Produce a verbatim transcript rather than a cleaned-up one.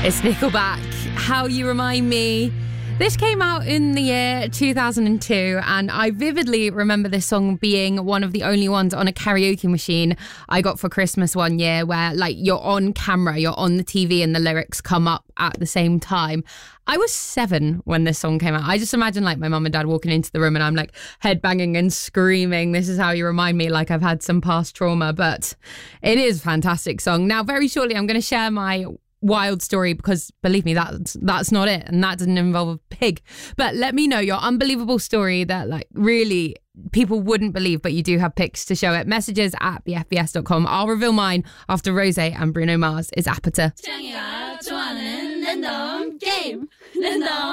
It's Nickelback, How You Remind Me. This came out in the year two thousand two, and I vividly remember this song being one of the only ones on a karaoke machine I got for Christmas one year, where like you're on camera, you're on the T V and the lyrics come up at the same time. I was seven when this song came out. I just imagine like my mum and dad walking into the room and I'm like headbanging and screaming, "This is how you remind me," like I've had some past trauma. But it is a fantastic song. Now, very shortly, I'm going to share my wild story, because believe me, that's that's not it, and that doesn't involve a pig. But let me know your unbelievable story that like really people wouldn't believe, but you do have pics to show it. Messages at b f b s dot com. I'll reveal mine after Rosé and Bruno Mars is Apata.